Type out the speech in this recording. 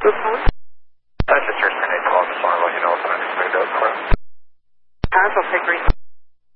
Who's calling? Just your 10-8 call, just want to let you know what's on the window. I'll take green.